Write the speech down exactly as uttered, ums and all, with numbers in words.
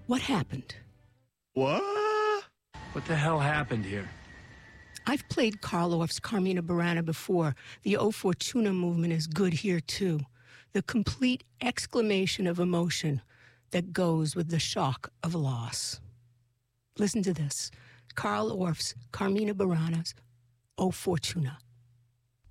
What happened? What? What the hell happened here? I've played Carl Orff's Carmina Burana before. The O Fortuna movement is good here, too. The complete exclamation of emotion that goes with the shock of loss. Listen to this. Carl Orff's Carmina Burana's O Fortuna.